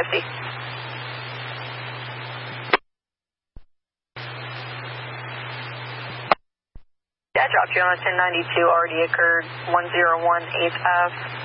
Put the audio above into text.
1050. I dropped you on a 1092, already occurred 101 8th Ave.